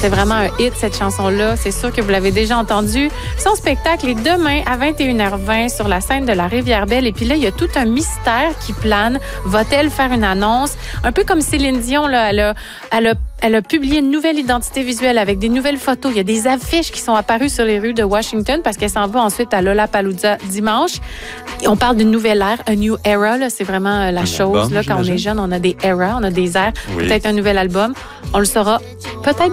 C'est vraiment un hit, cette chanson-là. C'est sûr que vous l'avez déjà entendue. Son spectacle est demain à 21h20 sur la scène de la Rivière-Belle. Et puis là, il y a tout un mystère qui plane. Va-t-elle faire une annonce? Un peu comme Céline Dion, là, elle a publié une nouvelle identité visuelle avec des nouvelles photos. Il y a des affiches qui sont apparues sur les rues de Washington parce qu'elle s'en va ensuite à Lollapalooza dimanche. Et on parle d'une nouvelle ère, a new era. Là, c'est vraiment la chose. Là, quand on est jeune, on a des eras, on a des airs. Oui. Peut-être un nouvel album. On le saura peut-être